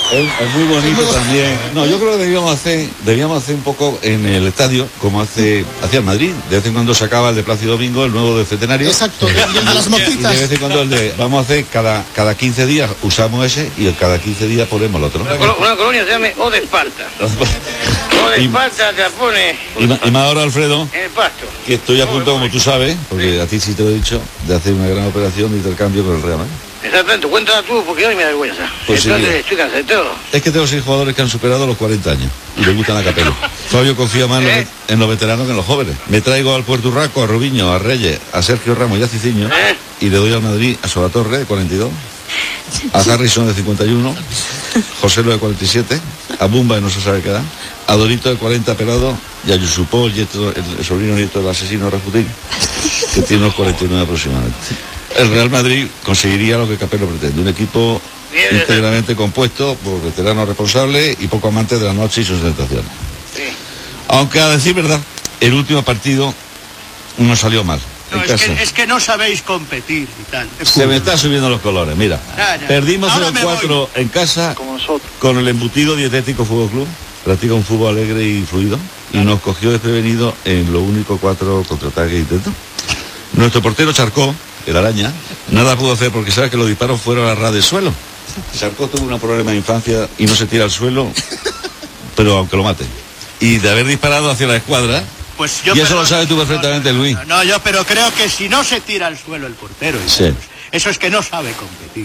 Es muy bonito también. No, yo creo que debíamos hacer un poco en el estadio, como hacía el Madrid. De vez en cuando sacaba el de Plácido Domingo, el nuevo del Centenario. Exacto, y el de las mojitas. Y de vez en cuando vamos a hacer cada 15 días usamos ese y cada 15 días ponemos el otro. Una colonia se llama O de Esparta. O de Esparta te la pone... Y más ahora, Alfredo, en el pasto. que estoy a punto, como tú sabes, porque a ti sí te lo he dicho, de hacer una gran operación de intercambio con el Real Madrid. Exactamente, cuéntala tú, porque hoy me da vergüenza. Pues entonces sí, estoy cansado de todo. Es que tengo 6 jugadores que han superado los 40 años y les gustan a Capello. Fabio confía más en los veteranos que en los jóvenes. Me traigo al Puerto Urraco, a Rubiño, a Reyes, a Sergio Ramos y a Ciciño y le doy al Madrid a Solatorre de 42, a Harrison de 51, José Lo de 47, a Bumba de no se sabe qué edad, a Dorito de 40 pelado y a Yusupó, el sobrino nieto del asesino Rasputín, que tiene unos 49 aproximadamente. El Real Madrid conseguiría lo que Capello pretende, un equipo íntegramente compuesto por veteranos responsables y poco amantes de la noche y sus tentaciones. Sí. Aunque a decir verdad, el último partido no salió mal. No, es que no sabéis competir y tal. Se me están subiendo los colores, mira. Perdimos 0-4 en casa con el embutido Dietético Fútbol Club. Practica un fútbol alegre y fluido y nos cogió desprevenido en lo único 4 contraataques e intentos. Nuestro portero Charcó, el araña, nada pudo hacer porque sabe que los disparos fueron a ras del suelo. Charcó tuvo un problema de infancia y no se tira al suelo, pero aunque lo mate. Y de haber disparado hacia la escuadra, pues y eso lo sabes tú perfectamente, Luis. No, yo pero creo que si no se tira al suelo el portero, sí, eso es que no sabe competir.